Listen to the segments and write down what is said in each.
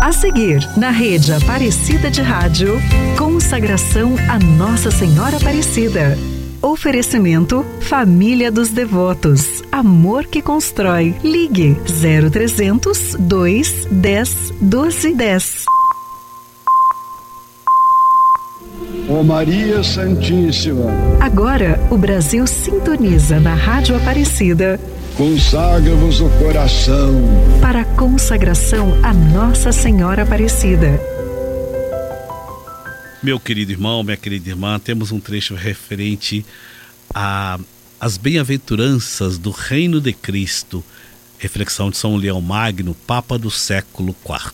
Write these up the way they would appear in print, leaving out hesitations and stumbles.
A seguir, na Rede Aparecida de Rádio, consagração a Nossa Senhora Aparecida. Oferecimento Família dos Devotos. Amor que constrói. Ligue 0300 210 1210. Ó Maria Santíssima. Agora, o Brasil sintoniza na Rádio Aparecida. Consagra-vos o coração para a consagração a Nossa Senhora Aparecida. Meu querido irmão, minha querida irmã, temos um trecho referente às bem-aventuranças do Reino de Cristo, reflexão de São Leão Magno, Papa do século IV.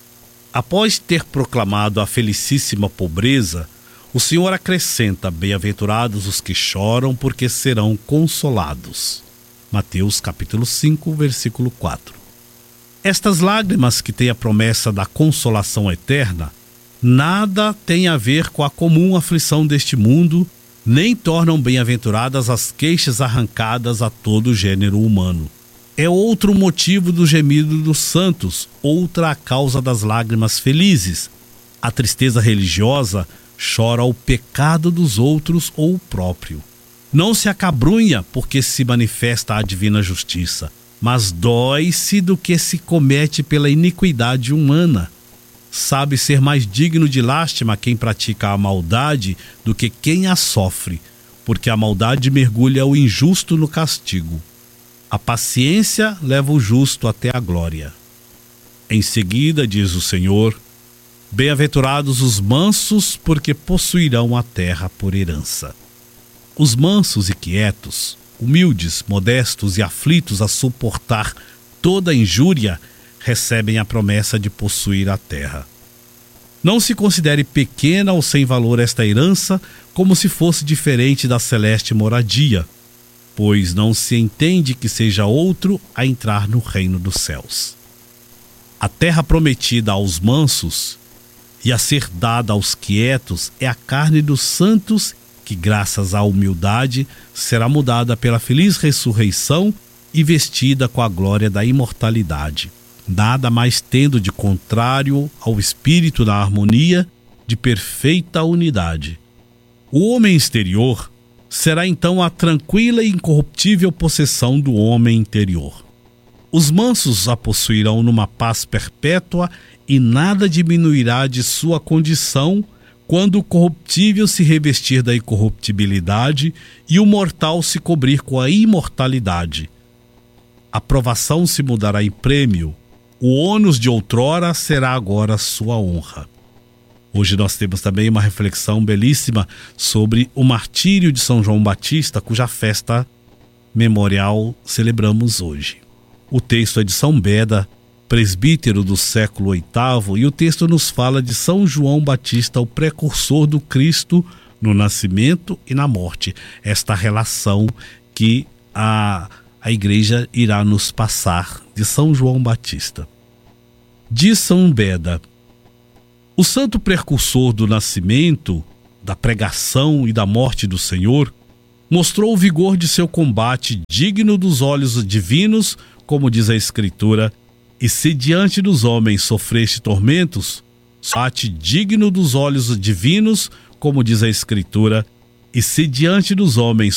Após ter proclamado a felicíssima pobreza, o Senhor acrescenta: bem-aventurados os que choram, porque serão consolados. Mateus capítulo 5, versículo 4. Estas lágrimas, que têm a promessa da consolação eterna, nada têm a ver com a comum aflição deste mundo, nem tornam bem-aventuradas as queixas arrancadas a todo o gênero humano. É outro motivo do gemido dos santos, outra a causa das lágrimas felizes. A tristeza religiosa chora o pecado dos outros ou o próprio. Não se acabrunha porque se manifesta a divina justiça, mas dói-se do que se comete pela iniquidade humana. Sabe ser mais digno de lástima quem pratica a maldade do que quem a sofre, porque a maldade mergulha o injusto no castigo. A paciência leva o justo até a glória. Em seguida, diz o Senhor: bem-aventurados os mansos, porque possuirão a terra por herança. Os mansos e quietos, humildes, modestos e aflitos a suportar toda injúria, recebem a promessa de possuir a terra. Não se considere pequena ou sem valor esta herança, como se fosse diferente da celeste moradia, pois não se entende que seja outro a entrar no reino dos céus. A terra prometida aos mansos e a ser dada aos quietos é a carne dos santos, que graças à humildade será mudada pela feliz ressurreição e vestida com a glória da imortalidade, nada mais tendo de contrário ao espírito da harmonia de perfeita unidade. O homem exterior será então a tranquila e incorruptível possessão do homem interior. Os mansos a possuirão numa paz perpétua e nada diminuirá de sua condição quando o corruptível se revestir da incorruptibilidade e o mortal se cobrir com a imortalidade. A provação se mudará em prêmio, o ônus de outrora será agora sua honra. Hoje nós temos também uma reflexão belíssima sobre o martírio de São João Batista, cuja festa memorial celebramos hoje. O texto é de São Beda, presbítero do século VIII, e o texto nos fala de São João Batista, o precursor do Cristo no nascimento e na morte. Esta relação que a igreja irá nos passar de São João Batista. Diz São Beda: o santo precursor do nascimento, da pregação e da morte do Senhor, mostrou o vigor de seu combate digno dos olhos divinos, como diz a Escritura: e se diante dos homens sofreste tormentos, combate digno dos olhos divinos, como diz a Escritura: e se diante dos homens